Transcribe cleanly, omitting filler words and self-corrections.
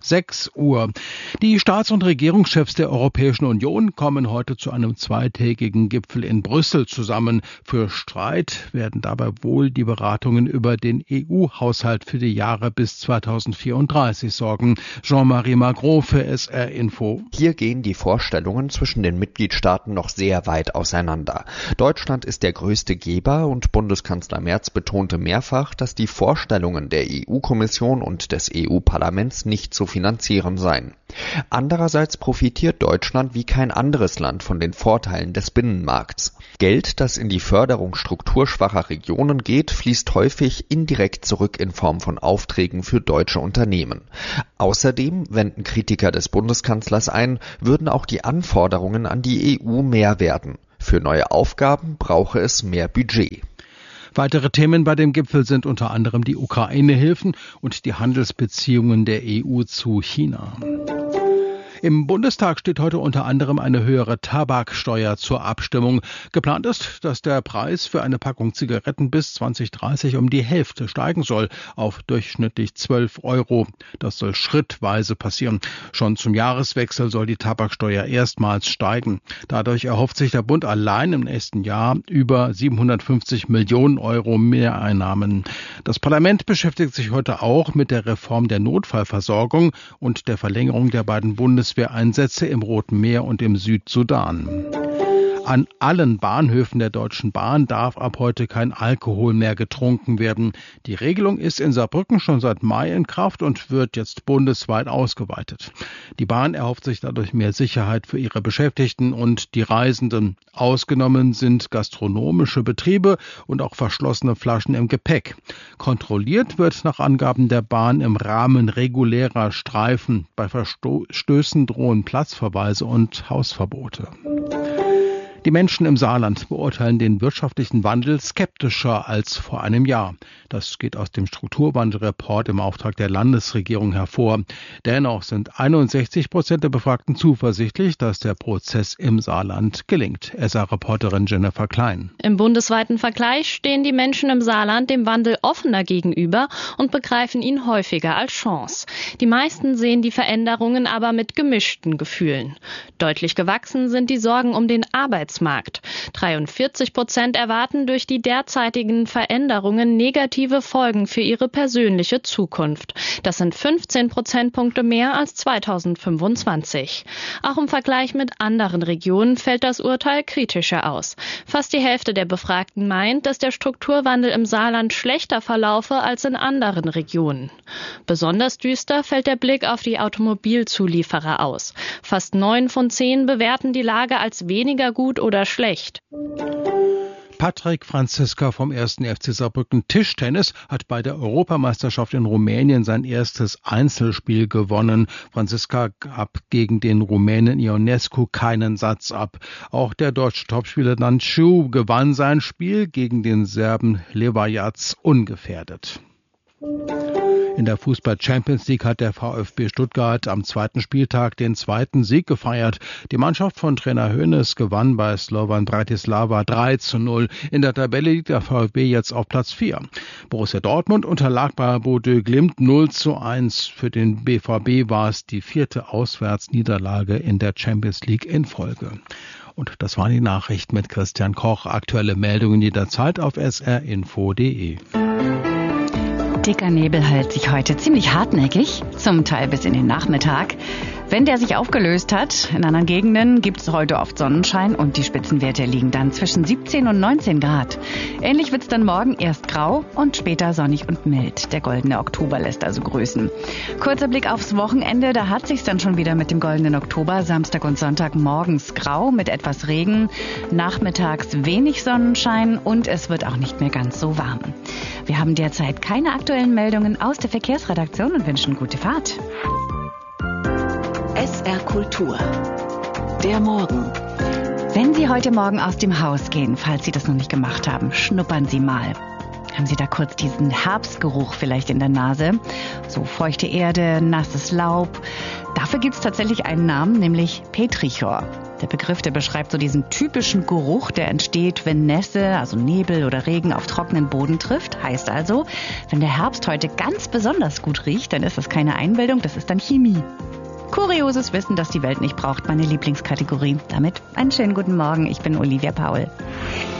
6 Uhr. Die Staats- und Regierungschefs der Europäischen Union kommen heute zu einem zweitägigen Gipfel in Brüssel zusammen. Für Streit werden dabei wohl die Beratungen über den EU-Haushalt für die Jahre bis 2034 sorgen. Jean-Marie Magro für SR Info. Hier gehen die Vorstellungen zwischen den Mitgliedstaaten noch sehr weit auseinander. Deutschland ist der größte Geber und Bundeskanzler Merz betonte mehrfach, dass die Vorstellungen der EU-Kommission und des EU-Parlaments nicht zu finanzieren seien. Andererseits profitiert Deutschland wie kein anderes Land von den Vorteilen des Binnenmarkts. Geld, das in die Förderung strukturschwacher Regionen geht, fließt häufig indirekt zurück in Form von Aufträgen für deutsche Unternehmen. Außerdem, wenden Kritiker des Bundeskanzlers ein, würden auch die Anforderungen an die EU mehr werden. Für neue Aufgaben brauche es mehr Budget. Weitere Themen bei dem Gipfel sind unter anderem die Ukraine-Hilfen und die Handelsbeziehungen der EU zu China. Im Bundestag steht heute unter anderem eine höhere Tabaksteuer zur Abstimmung. Geplant ist, dass der Preis für eine Packung Zigaretten bis 2030 um die Hälfte steigen soll, auf durchschnittlich 12 €. Das soll schrittweise passieren. Schon zum Jahreswechsel soll die Tabaksteuer erstmals steigen. Dadurch erhofft sich der Bund allein im nächsten Jahr über 750 Millionen € Mehreinnahmen. Das Parlament beschäftigt sich heute auch mit der Reform der Notfallversorgung und der Verlängerung der beiden Bundeswehreinsätze im Roten Meer und im Südsudan. An allen Bahnhöfen der Deutschen Bahn darf ab heute kein Alkohol mehr getrunken werden. Die Regelung ist in Saarbrücken schon seit Mai in Kraft und wird jetzt bundesweit ausgeweitet. Die Bahn erhofft sich dadurch mehr Sicherheit für ihre Beschäftigten und die Reisenden. Ausgenommen sind gastronomische Betriebe und auch verschlossene Flaschen im Gepäck. Kontrolliert wird nach Angaben der Bahn im Rahmen regulärer Streifen. Bei Verstößen drohen Platzverweise und Hausverbote. Die Menschen im Saarland beurteilen den wirtschaftlichen Wandel skeptischer als vor einem Jahr. Das geht aus dem Strukturwandelreport im Auftrag der Landesregierung hervor. Dennoch sind 61% der Befragten zuversichtlich, dass der Prozess im Saarland gelingt. SA-Reporterin Jennifer Klein. Im bundesweiten Vergleich stehen die Menschen im Saarland dem Wandel offener gegenüber und begreifen ihn häufiger als Chance. Die meisten sehen die Veränderungen aber mit gemischten Gefühlen. Deutlich gewachsen sind die Sorgen um den Arbeitsmarkt. 43% erwarten durch die derzeitigen Veränderungen negative Folgen für ihre persönliche Zukunft. Das sind 15 Prozentpunkte mehr als 2025. Auch im Vergleich mit anderen Regionen fällt das Urteil kritischer aus. Fast die Hälfte der Befragten meint, dass der Strukturwandel im Saarland schlechter verlaufe als in anderen Regionen. Besonders düster fällt der Blick auf die Automobilzulieferer aus. Fast 9 von 10 bewerten die Lage als weniger gut oder schlecht. Patrick Franziska vom 1. FC Saarbrücken Tischtennis hat bei der Europameisterschaft in Rumänien sein erstes Einzelspiel gewonnen. Franziska gab gegen den Rumänen Ionescu keinen Satz ab. Auch der deutsche Topspieler Nanciu gewann sein Spiel gegen den Serben Levajac ungefährdet. In der Fußball-Champions League hat der VfB Stuttgart am zweiten Spieltag den zweiten Sieg gefeiert. Die Mannschaft von Trainer Hoeneß gewann bei Slovan Bratislava 3:0. In der Tabelle liegt der VfB jetzt auf Platz 4. Borussia Dortmund unterlag bei Bodø Glimt 0:1. Für den BVB war es die 4. Auswärtsniederlage in der Champions League in Folge. Und das waren die Nachrichten mit Christian Koch. Aktuelle Meldungen jederzeit auf srinfo.de. Dicker Nebel hält sich heute ziemlich hartnäckig, zum Teil bis in den Nachmittag. Wenn der sich aufgelöst hat, in anderen Gegenden gibt es heute oft Sonnenschein und die Spitzenwerte liegen dann zwischen 17 und 19 Grad. Ähnlich wird es dann morgen erst grau und später sonnig und mild. Der goldene Oktober lässt also grüßen. Kurzer Blick aufs Wochenende, da hat sich's dann schon wieder mit dem goldenen Oktober. Samstag und Sonntag morgens grau mit etwas Regen, nachmittags wenig Sonnenschein und es wird auch nicht mehr ganz so warm. Wir haben derzeit keine aktuellen Meldungen aus der Verkehrsredaktion und wünschen gute Fahrt. SR Kultur. Der Morgen. Wenn Sie heute Morgen aus dem Haus gehen, falls Sie das noch nicht gemacht haben, schnuppern Sie mal. Haben Sie da kurz diesen Herbstgeruch vielleicht in der Nase? So feuchte Erde, nasses Laub. Dafür gibt es tatsächlich einen Namen, nämlich Petrichor. Der Begriff, der beschreibt so diesen typischen Geruch, der entsteht, wenn Nässe, also Nebel oder Regen auf trockenen Boden trifft. Heißt also, wenn der Herbst heute ganz besonders gut riecht, dann ist das keine Einbildung, das ist dann Chemie. Kurioses Wissen, das die Welt nicht braucht, meine Lieblingskategorie. Damit einen schönen guten Morgen, ich bin Olivia Paul.